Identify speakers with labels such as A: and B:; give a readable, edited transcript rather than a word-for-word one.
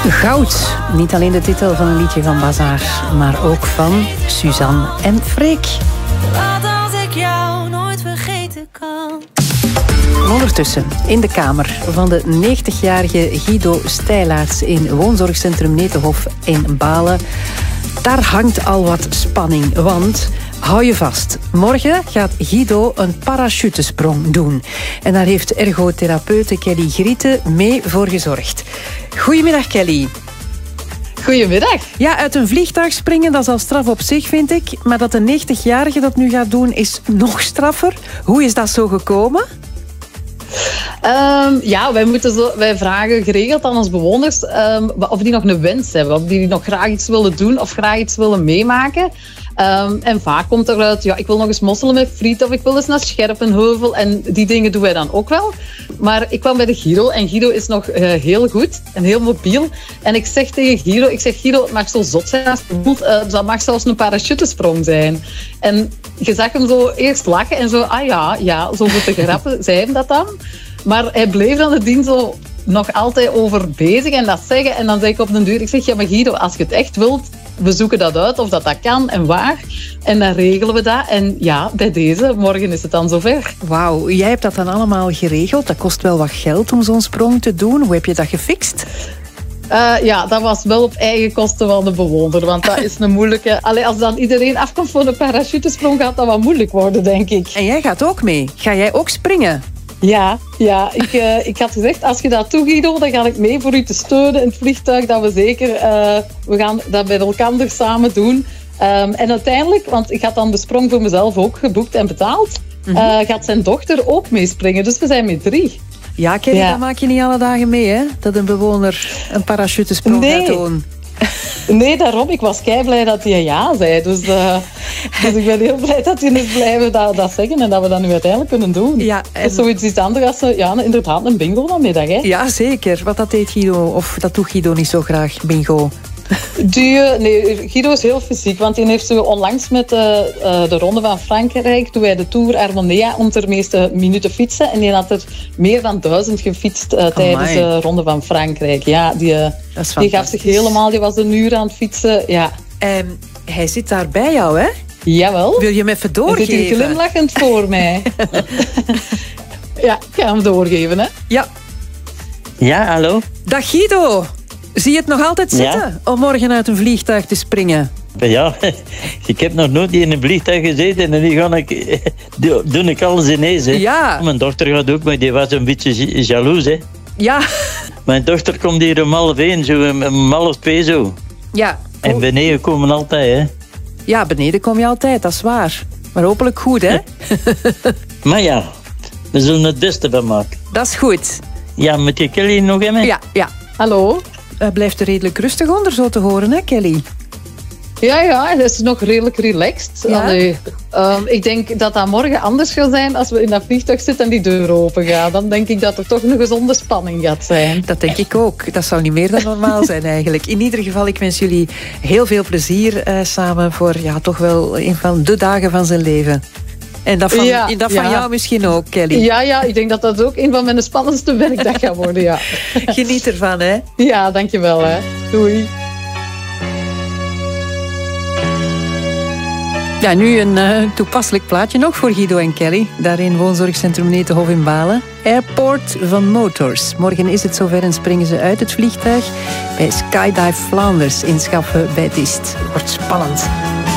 A: Goud. Niet alleen de titel van een liedje van Bazaar, maar ook van Suzanne en Freek.
B: Wat als ik jou nooit vergeten kan.
A: Ondertussen in de kamer van de 90-jarige Guido Stijlaerts in woonzorgcentrum Netenhof in Balen. Daar hangt al wat spanning, want hou je vast. Morgen gaat Guido een parachutesprong doen. En daar heeft ergotherapeute Kelly Griete mee voor gezorgd. Goedemiddag, Kelly.
C: Goedemiddag.
A: Ja, uit een vliegtuig springen, dat is al straf op zich, vind ik. Maar dat de 90-jarige dat nu gaat doen, is nog straffer. Hoe is dat zo gekomen?
C: Wij vragen geregeld aan onze bewoners of die nog een wens hebben. Of die nog graag iets willen doen of graag iets willen meemaken. En vaak komt eruit, ik wil nog eens mosselen met friet of ik wil eens naar Scherpenheuvel. En die dingen doen wij dan ook wel. Maar ik kwam bij de Guido en Guido is nog heel goed en heel mobiel. En ik zeg tegen Guido, Guido, het mag zo zot zijn als je voelt. Dat mag zelfs een parachutesprong zijn. En je zag hem zo eerst lachen en zo, zo voor te grappen, zei hem dat dan. Maar hij bleef dan de dienst zo nog altijd over bezig en dat zeggen. En dan zeg ik op den duur, ja maar Guido, als je het echt wilt, we zoeken dat uit of dat kan en waar. En dan regelen we dat. En ja, bij deze, morgen is het dan zover.
A: Wauw, jij hebt dat dan allemaal geregeld. Dat kost wel wat geld om zo'n sprong te doen. Hoe heb je dat gefixt?
C: Dat was wel op eigen kosten van de bewoner. Want dat is een moeilijke... als dan iedereen afkomt voor een parachutesprong, gaat dat wat moeilijk worden, denk ik.
A: En jij gaat ook mee. Ga jij ook springen?
C: Ja, ik had gezegd, als je dat doet, Guido, dan ga ik mee voor u te steunen in het vliegtuig. Dat we zeker, we gaan dat bij elkaar samen doen. En uiteindelijk, want ik had dan de sprong voor mezelf ook geboekt en betaald, gaat zijn dochter ook meespringen. Dus we zijn met 3.
A: Ja, Kelly, dat maak je niet alle dagen mee, hè? Dat een bewoner een parachutesprong gaat doen.
C: Nee, daarom. Ik was keiblij dat hij ja zei. Dus ik ben heel blij dat hij is blijven dat zeggen en dat we dat nu uiteindelijk kunnen doen. Ja, en... Dat is zoiets iets anders als inderdaad een bingo vanmiddag. Hè?
A: Ja, zeker. Want dat deed Guido, of dat doet Guido niet zo graag, bingo.
C: Guido is heel fysiek, want die heeft zo onlangs met de Ronde van Frankrijk, toen wij de Tour Armonea om ter meeste minuten fietsen. En die had er meer dan 1000 gefietst tijdens de Ronde van Frankrijk. Ja, die gaf zich helemaal, die was een uur aan het fietsen. Ja.
A: Hij zit daar bij jou, hè?
C: Jawel.
A: Wil je hem even doorgeven?
C: Hij zit hier glimlachend voor mij. Ja, ik ga hem doorgeven, hè?
A: Ja.
D: Ja, hallo?
A: Dag Guido. Zie je het nog altijd zitten om morgen uit een vliegtuig te springen?
D: Ja, ik heb nog nooit in een vliegtuig gezeten en nu doe ik alles ineens. Hè.
A: Ja.
D: Mijn dochter gaat ook, maar die was een beetje jaloers. Hè.
A: Ja.
D: Mijn dochter komt hier om 1:30, zo om 1:30 zo.
A: Ja.
D: En beneden komen altijd, hè.
A: Ja, beneden kom je altijd, dat is waar. Maar hopelijk goed, hè?
D: Maar ja, we zullen het beste van maken.
A: Dat is goed.
D: Ja, met je Kelly nog even?
A: Ja.
C: Hallo?
A: Blijft er redelijk rustig onder zo te horen, hè, Kelly?
C: Ja, het is nog redelijk relaxed.
A: Ja?
C: Ik denk dat dat morgen anders gaat zijn als we in dat vliegtuig zitten en die deur open gaat. Dan denk ik dat er toch een gezonde spanning gaat zijn.
A: Dat denk ik ook. Dat zou niet meer dan normaal zijn eigenlijk. In ieder geval, ik wens jullie heel veel plezier samen voor toch wel een van de dagen van zijn leven. En dat van jou misschien ook, Kelly.
C: Ja, ik denk dat dat ook een van mijn spannendste werkdag gaat worden, ja.
A: Geniet ervan, hè.
C: Ja, dankjewel, hè. Doei.
A: Ja, nu een toepasselijk plaatje nog voor Guido en Kelly. Daar in woonzorgcentrum Netenhof in Balen. Airport van Motors. Morgen is het zover en springen ze uit het vliegtuig bij Skydive Flanders in Schaffen bij Diest. Wordt spannend.